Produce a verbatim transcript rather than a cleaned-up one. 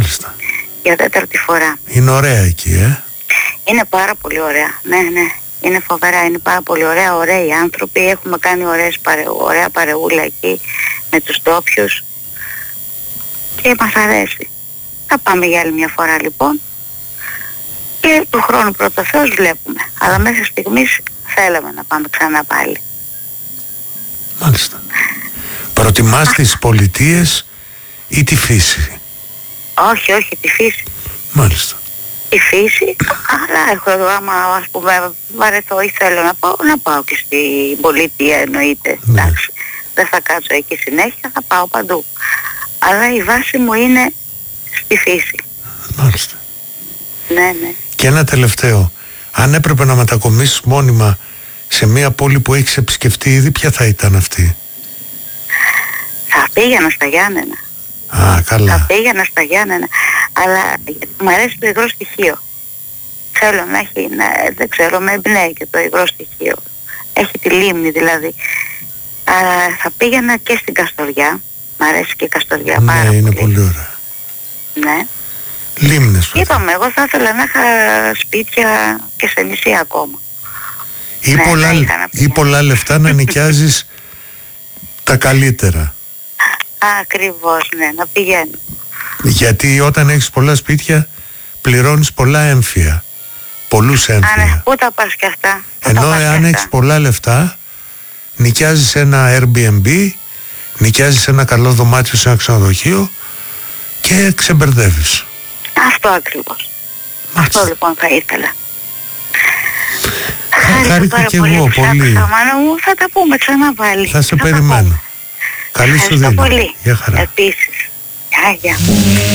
Μάλιστα. Για τέταρτη φορά. Είναι ωραία εκεί, ε? Είναι πάρα πολύ ωραία, ναι, ναι. Είναι φοβερά, είναι πάρα πολύ ωραία, ωραίοι άνθρωποι. Έχουμε κάνει ωραίες παρε, ωραία παρεούλα εκεί με τους ντόπιους και μας αρέσει. Θα πάμε για άλλη μια φορά λοιπόν και του χρόνου πρώτο Θεός βλέπουμε. Αλλά μέχρι στιγμής θέλαμε να πάμε ξανά πάλι. Μάλιστα. Προτιμάς τις πολιτείες ή τη φύση? Όχι, όχι, τη φύση. Μάλιστα. Τη φύση, αλλά έχω εδώ, άμα ας πούμε βαρεθώ ή θέλω να πάω, να πάω και στην πολιτεία εννοείται. Ναι. Εντάξει, δεν θα κάτσω εκεί συνέχεια, θα πάω παντού. Αλλά η βάση μου είναι στη φύση. Μάλιστα. Ναι, ναι. Και ένα τελευταίο. Αν έπρεπε να μετακομίσεις μόνιμα σε μια πόλη που έχεις επισκεφτεί ήδη, ποια θα ήταν αυτή? Θα πήγαινα στα Γιάννενα. Α, καλά. Θα πήγαινα στα Γιάννενα. Αλλά μου αρέσει το υγρό στοιχείο. Θέλω να έχει, να, δεν ξέρω, με εμπνέει και το υγρό στοιχείο. Έχει τη λίμνη δηλαδή. Αλλά θα πήγαινα και στην Καστοριά. Μ' αρέσει και η Καστοριά, ναι, πάρα πολύ. Ναι, είναι πολύ ωραία. Ναι. Λίμνες. Είπαμε, εγώ θα ήθελα να είχα σπίτια και σε νησί ακόμα. Ή, ναι, πολλά, ή πολλά λεφτά να νοικιάζεις τα καλύτερα. Ακριβώς, ναι, να πηγαίνω. Γιατί όταν έχεις πολλά σπίτια πληρώνεις πολλά έμφυα. Πολλούς έμφυα. Α, ναι, πού τα πας και αυτά. Ενώ εάν έχεις πολλά λεφτά νοικιάζεις ένα Airbnb, νοικιάζεις ένα καλό δωμάτιο σε ένα ξενοδοχείο και ξεμπερδεύεις. Αυτό ακριβώς. Μάλιστα. Αυτό λοιπόν θα ήθελα. Χάρηκα και εγώ πολύ. Μάνα μου, θα τα πούμε ξανά πάλι. Θα σε θα περιμένω. Καλή σου δύναμη. Ευχαριστώ πολύ. Γεια χαρά. Επίσης. Γεια, γεια.